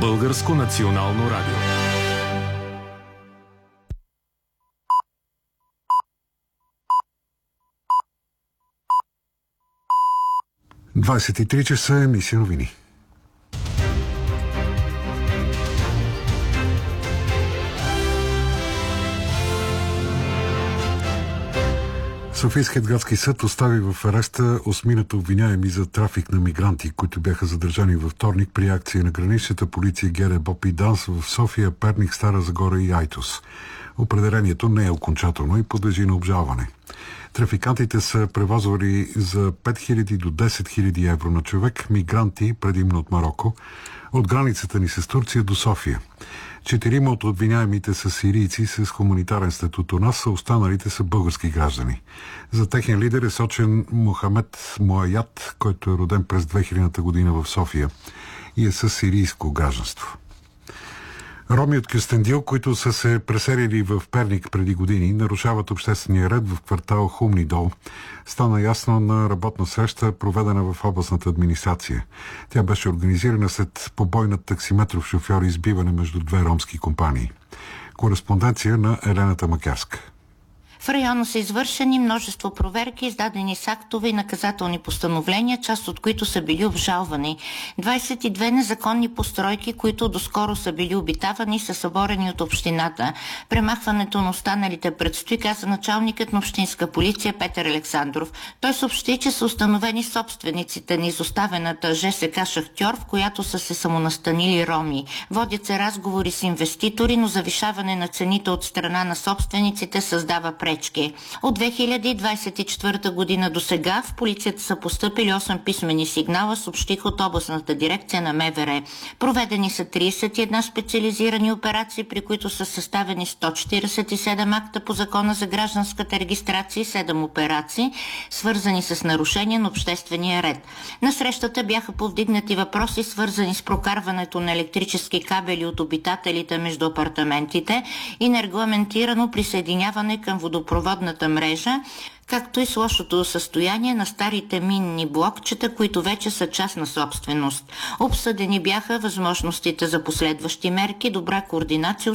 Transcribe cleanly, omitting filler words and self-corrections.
Българско национално радио. Двадесет и три часа, емисия новини. Софийският градски съд остави в ареста 8 обвиняеми за трафик на мигранти, които бяха задържани във вторник при акция на граничната полиция ГДБОП и ДАНС в София, Перник, Стара Загора и Айтос. Определението не е окончателно и подлежи на обжалване. Трафикантите са превозвали за 5000 до 10 000 евро на човек мигранти, предимно от Мароко, от границата ни с Турция до София. 4 от обвиняемите са сирийци с хуманитарен статут у нас, а останалите са български граждани. За техен лидер е сочен Мохамед Моаят, който е роден през 2000 година в София и е със сирийско гражданство. Роми от Кюстендил, които са се преселили в Перник преди години, нарушават обществения ред в квартал Хумни дол. Стана ясно на работна среща, проведена в областната администрация. Тя беше организирана след побой над таксиметров шофьор и избиване между две ромски компании. Кореспонденция на Елената Макярска. В района са извършени множество проверки, издадени с актове и наказателни постановления, част от които са били обжалвани. 22 незаконни постройки, които доскоро са били обитавани, са съборени от общината. Премахването на останалите предстои, каза началникът на общинска полиция Петър Александров. Той съобщи, че са установени собствениците на изоставената ЖСК Шахтьор, в която са се самонастанили роми. Водят се разговори с инвеститори, но завишаване на цените от страна на собствениците създава пречки. От 2024 година до сега в полицията са постъпили 8 писмени сигнала, съобщих от областната дирекция на МВР. Проведени са 31 специализирани операции, при които са съставени 147 акта по закона за гражданската регистрация и 7 операции, свързани с нарушение на обществения ред. На срещата бяха повдигнати въпроси, свързани с прокарването на електрически кабели от обитателите между апартаментите и нерегламентирано присъединяване към водопроводната мрежа, както и с лошото състояние на старите минни блокчета, които вече са частна собственост. Обсъдени бяха възможностите за последващи мерки, добра координация